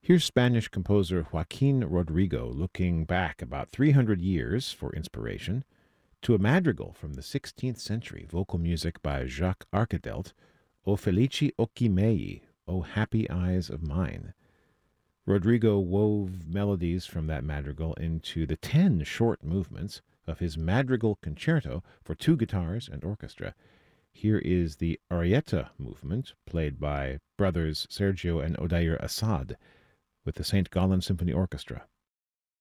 Here's Spanish composer Joaquin Rodrigo looking back about 300 years for inspiration to a madrigal from the 16th century, vocal music by Jacques Arcadelt, O Felici Occhi Mei, O Happy Eyes of Mine. Rodrigo wove melodies from that madrigal into the 10 short movements of his Madrigal Concerto for two guitars and orchestra. Here is the Arietta movement, played by brothers Sergio and Odair Assad, with the St. Gallen Symphony Orchestra.